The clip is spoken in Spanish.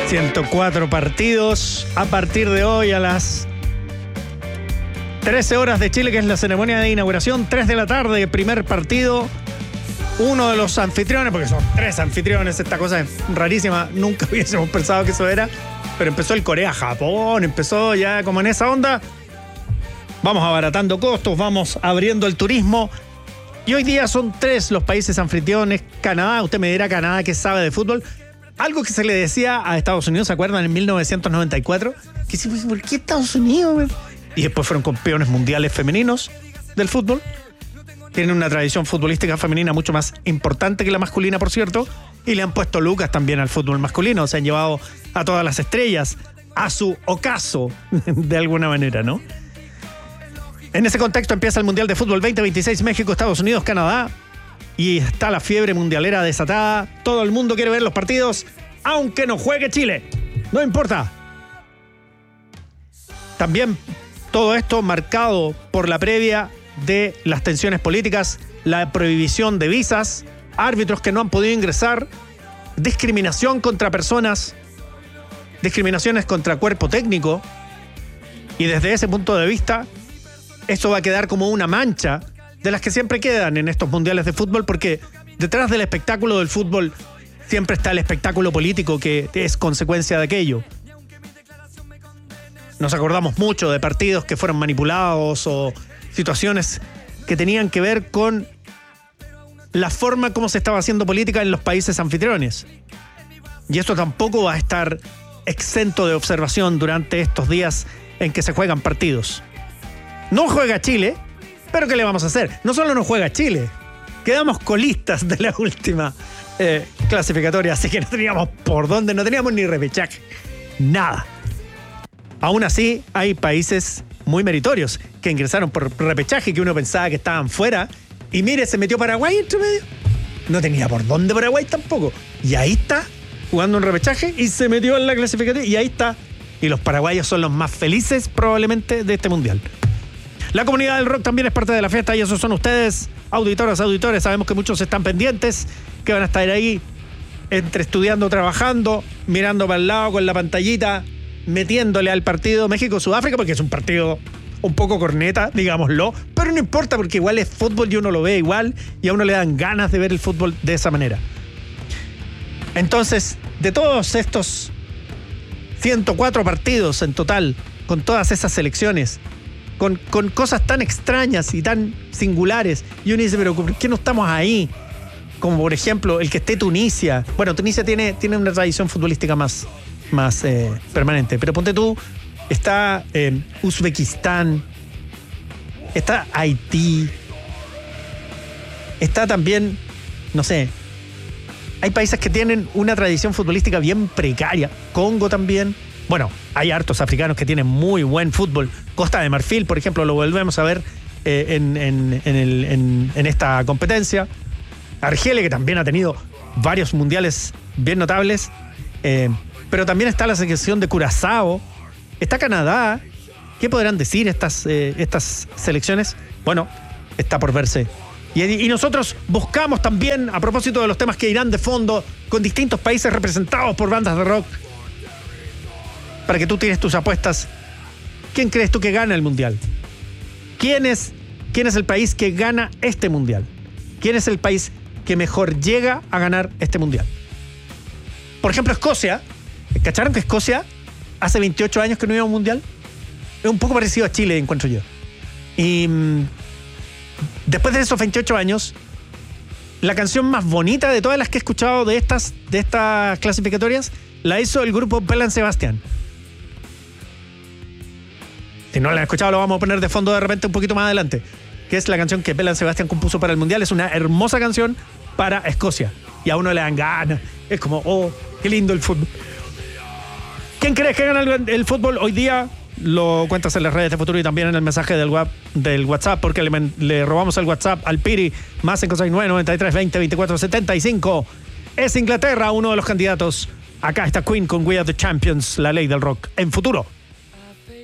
104 partidos a partir de hoy a las 13 horas de Chile, que es la ceremonia de inauguración, 3 de la tarde, primer partido. Uno de los anfitriones, porque son 3 anfitriones, esta cosa es rarísima, nunca hubiésemos pensado que eso era, pero empezó el Corea-Japón, empezó ya como en esa onda. Vamos abaratando costos, vamos abriendo el turismo. Y hoy día son 3 los países anfitriones. Canadá, usted me dirá, Canadá, que sabe de fútbol. Algo que se le decía a Estados Unidos, ¿se acuerdan? En 1994. Que sí, ¿por qué Estados Unidos? Y después fueron campeones mundiales femeninos del fútbol. Tienen una tradición futbolística femenina mucho más importante que la masculina, por cierto. Y le han puesto lucas también al fútbol masculino. Se han llevado a todas las estrellas a su ocaso, de alguna manera, ¿no? En ese contexto empieza el Mundial de Fútbol 2026, México, Estados Unidos, Canadá. Y está la fiebre mundialera desatada. Todo el mundo quiere ver los partidos, aunque no juegue Chile. No importa. También todo esto marcado por la previa de las tensiones políticas, la prohibición de visas, árbitros que no han podido ingresar, discriminación contra personas, discriminaciones contra cuerpo técnico. Y desde ese punto de vista, esto va a quedar como una mancha de las que siempre quedan en estos mundiales de fútbol, porque detrás del espectáculo del fútbol siempre está el espectáculo político que es consecuencia de aquello. Nos acordamos mucho de partidos que fueron manipulados o situaciones que tenían que ver con la forma como se estaba haciendo política en los países anfitriones. Y esto tampoco va a estar exento de observación durante estos días en que se juegan partidos. No juega Chile, pero ¿qué le vamos a hacer? No solo no juega Chile, quedamos colistas de la última clasificatoria, así que no teníamos por dónde, no teníamos ni repechaje, nada. Aún así, hay países muy meritorios que ingresaron por repechaje, que uno pensaba que estaban fuera, y mire, se metió Paraguay entre medio. No tenía por dónde Paraguay tampoco. Y ahí está, jugando un repechaje, y se metió en la clasificatoria, y ahí está. Y los paraguayos son los más felices probablemente de este mundial. La comunidad del rock también es parte de la fiesta, y esos son ustedes, auditoras, auditores. Sabemos que muchos están pendientes, que van a estar ahí entre estudiando, trabajando, mirando para el lado con la pantallita, metiéndole al partido México-Sudáfrica, porque es un partido un poco corneta, digámoslo, pero no importa, porque igual es fútbol y uno lo ve igual, y a uno le dan ganas de ver el fútbol de esa manera. Entonces, de todos estos 104 partidos en total, con todas esas selecciones, con cosas tan extrañas y tan singulares, y uno dice, pero ¿por qué no estamos ahí? Como por ejemplo el que esté Tunisia. Bueno, Tunisia tiene una tradición futbolística más permanente, pero ponte tú, está Uzbekistán, está Haití, está también, no sé, hay países que tienen una tradición futbolística bien precaria. Congo también. Bueno, hay hartos africanos que tienen muy buen fútbol. Costa de Marfil, por ejemplo, lo volvemos a ver en esta competencia. Argelia, que también ha tenido varios mundiales bien notables. Pero también está la selección de Curazao. Está Canadá. ¿Qué podrán decir estas selecciones? Bueno, está por verse. Y nosotros buscamos también, a propósito de los temas que irán de fondo, con distintos países representados por bandas de rock, para que tú tires tus apuestas. ¿Quién crees tú que gana el mundial? ¿Quién es el país que gana este mundial? ¿Quién es el país que mejor llega a ganar este mundial? Por ejemplo, Escocia. ¿Cacharon que Escocia hace 28 años que no iba a un mundial? Es un poco parecido a Chile, encuentro yo. Y después de esos 28 años, la canción más bonita de todas las que he escuchado de estas clasificatorias la hizo el grupo Belle Sebastian. Si no la han escuchado, lo vamos a poner de fondo de repente un poquito más adelante, que es la canción que Belle Sebastian compuso para el mundial. Es una hermosa canción para Escocia, y a uno le dan ganas. Es como, oh, qué lindo el fútbol. ¿Quién crees que gana el fútbol hoy día? Lo cuentas en las redes de Futuro y también en el mensaje del WhatsApp, porque le robamos el WhatsApp al Piri, más 569 93 20 24 75. Es Inglaterra uno de los candidatos. Acá está Queen con We Are the Champions, la ley del rock en Futuro.